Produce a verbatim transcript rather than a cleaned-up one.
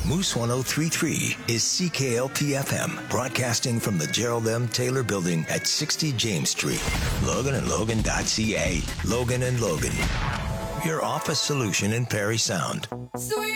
Moose one oh three point three is C K L P F M, broadcasting from the Gerald M. Taylor Building at sixty James Street. Logan and Logan dot C A. Logan and Logan. Your office solution in Perry Sound. Sweet.